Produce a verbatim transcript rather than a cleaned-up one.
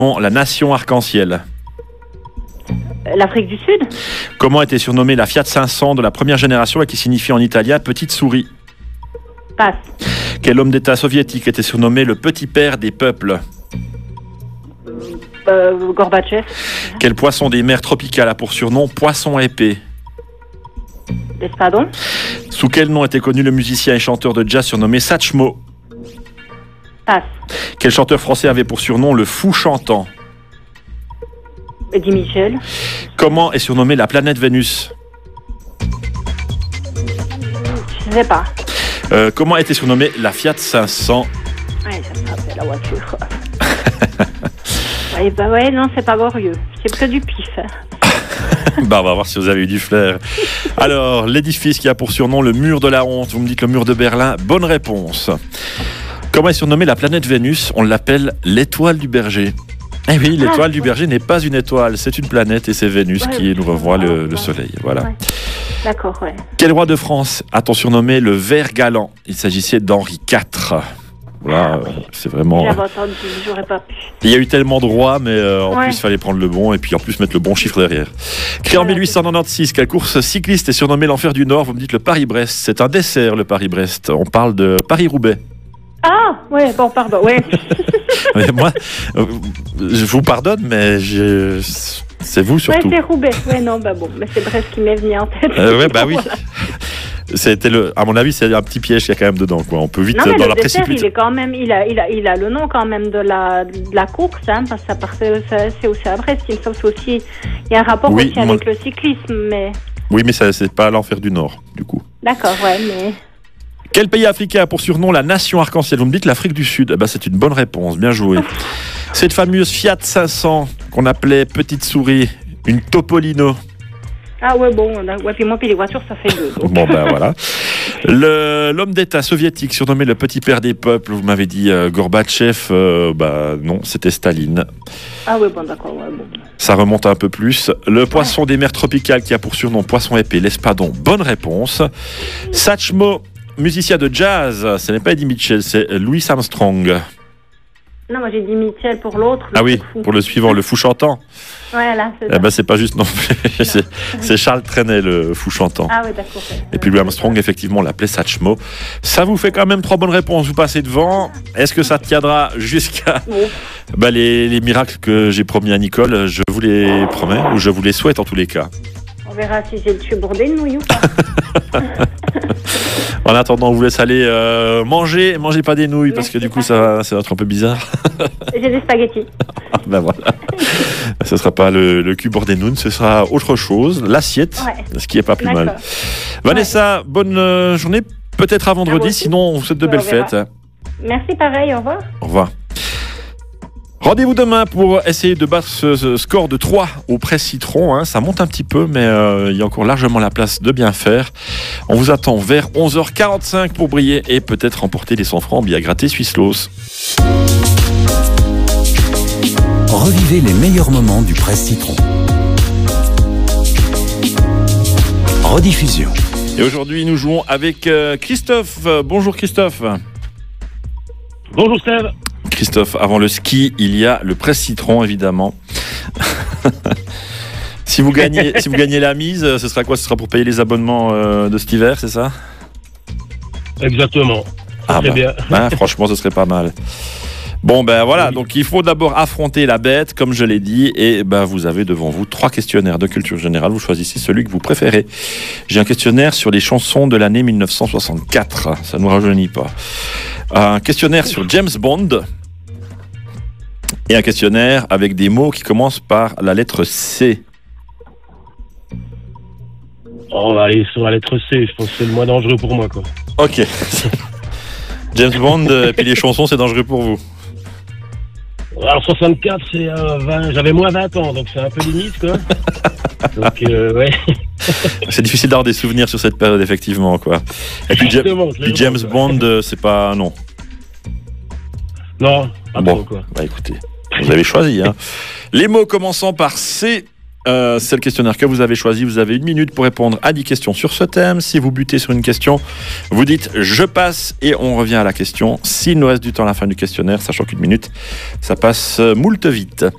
la nation arc-en-ciel. L'Afrique du Sud. Comment était surnommée la Fiat cinq cents de la première génération et qui signifie en italien petite souris? Passe. Quel homme d'État soviétique était surnommé le petit père des peuples? Euh, Gorbatchev. Quel poisson des mers tropicales a pour surnom poisson épais? L'espadon. Sous quel nom était connu le musicien et chanteur de jazz surnommé Satchmo? Passe. Quel chanteur français avait pour surnom le fou chantant? Eddie Michel. Comment est surnommée la planète Vénus? Je sais pas. Euh, comment était surnommée la Fiat cinq cents? Ouais, ça me rappelle la voiture. ouais, bah ouais, non, c'est pas glorieux. C'est que du pif. Hein. Bah, on va voir si vous avez eu du flair. Alors, l'édifice qui a pour surnom le mur de la honte, vous me dites le mur de Berlin, bonne réponse. Comment est surnommée la planète Vénus? On l'appelle l'étoile du berger. Eh oui, l'étoile ah, du berger n'est pas une étoile, c'est une planète et c'est Vénus ouais, qui nous revoit le, le soleil. Voilà. Ouais. D'accord, ouais. Quel roi de France a-t-on surnommé le Vert galant? Il s'agissait d'Henri quatre. Voilà, euh, c'est vraiment. J'avais entendu, j'aurais pas pu. Il y a eu tellement de rois, mais euh, en ouais. plus, il fallait prendre le bon et puis en plus mettre le bon chiffre derrière. Créé en mille huit cent quatre-vingt-seize, quelle course cycliste est surnommée l'Enfer du Nord? Vous me dites le Paris-Brest. C'est un dessert, le Paris-Brest. On parle de Paris-Roubaix. Ah, ouais, bon, pardon, ouais. Mais moi, euh, je vous pardonne, mais je... c'est vous surtout. Ouais, c'est Roubaix. Ouais, non, bah bon, mais c'est Brest qui m'est venu en tête. Euh, ouais, bah oui. C'était le, à mon avis, c'est un petit piège qu'il y a quand même dedans, quoi. On peut vite non, mais dans le la dessert, précipitation. Il est quand même, il a, il a, il a le nom quand même de la, de la course, hein, parce que ça part, c'est aussi à Brest. Il me semble aussi, il y a un rapport oui, aussi moi... avec le cyclisme, mais. Oui, mais ça, c'est pas l'Enfer du Nord, du coup. D'accord, ouais, mais. Quel pays africain a pour surnom la nation arc-en-ciel? Vous me dites l'Afrique du Sud. Eh ben, c'est une bonne réponse, bien joué. Cette fameuse Fiat cinq cents qu'on appelait petite souris, une Topolino. Ah ouais, bon, ouais, puis moi, puis les voitures, ça fait deux. Donc. Bon, ben voilà. Le, l'homme d'État soviétique surnommé le petit père des peuples, vous m'avez dit euh, Gorbatchev, euh, bah non, c'était Staline. Ah ouais, bon, d'accord, ouais, bon. Ça remonte un peu plus. Le poisson ouais. des mers tropicales qui a pour surnom poisson épais, l'espadon, bonne réponse. Satchmo, musicien de jazz, ce n'est pas Eddie Mitchell, c'est Louis Armstrong. Non, moi j'ai dit Mitchell pour l'autre. Ah oui, fou. Pour le suivant, le fou chantant. Ouais, là, c'est eh ben, c'est pas juste non plus. c'est, c'est Charles Trenet, le fou chantant. Ah oui, d'accord. Ouais. Et puis Louis Armstrong, effectivement, on l'appelait Satchmo. Ça vous fait quand même trois bonnes réponses. Vous passez devant. Est-ce que ça tiendra jusqu'à oui. ben, les, les miracles que j'ai promis à Nicole? Je vous les promets, ou je vous les souhaite en tous les cas. On verra si j'ai le tuyau bordé de nouilles ou pas. En attendant, on vous laisse aller euh, manger. Mangez pas des nouilles, merci parce que du coup, ça, ça va être un peu bizarre. J'ai des spaghettis. Ben voilà. Ce ne sera pas le, le cul bordé de nouilles, ce sera autre chose, l'assiette, ouais. ce qui n'est pas plus D'accord. mal. Vanessa, ouais. bonne euh, journée. Peut-être à vendredi, ah, sinon on vous souhaite de ouais, belles fêtes. Merci, pareil, au revoir. Au revoir. Rendez-vous demain pour essayer de battre ce, ce score de trois au Presse Citron. Hein. Ça monte un petit peu, mais euh, il y a encore largement la place de bien faire. On vous attend vers onze heures quarante-cinq pour briller et peut-être remporter les cent francs en billets à gratter Swisslos. Revivez les meilleurs moments du Presse Citron. Rediffusion. Et aujourd'hui, nous jouons avec euh, Christophe. Bonjour Christophe. Bonjour Steve. Christophe, avant le ski, il y a le Presse Citron, évidemment. si, vous gagnez, si vous gagnez la mise, ce sera quoi? Ce sera pour payer les abonnements euh, de cet hiver, c'est ça? Exactement. Ah bah, bien. Hein, franchement, ce serait pas mal. Bon, ben voilà, oui. Donc il faut d'abord affronter la bête, comme je l'ai dit, et ben vous avez devant vous trois questionnaires de culture générale. Vous choisissez celui que vous préférez. J'ai un questionnaire sur les chansons de l'année mille neuf cent soixante-quatre. Ça ne nous rajeunit pas. Un questionnaire sur James Bond. Et un questionnaire avec des mots qui commencent par la lettre C. Oh, on va aller sur la lettre C, je pense que c'est le moins dangereux pour moi, quoi. Ok. James Bond, et puis les chansons, c'est dangereux pour vous. Alors soixante-quatre, c'est euh, vingt, j'avais moins vingt ans, donc c'est un peu limite, quoi. Donc, euh, ouais. C'est difficile d'avoir des souvenirs sur cette période, effectivement, quoi. Et puis, ja- puis James Bond, euh, c'est pas... non. Non, pas bon, trop, quoi. Bah écoutez, vous avez choisi, hein. Les mots commençant par C, Euh, c'est le questionnaire que vous avez choisi. Vous avez une minute pour répondre à dix questions sur ce thème. Si vous butez sur une question, vous dites « je passe » et on revient à la question. S'il nous reste du temps à la fin du questionnaire, sachant qu'une minute, ça passe moult vite.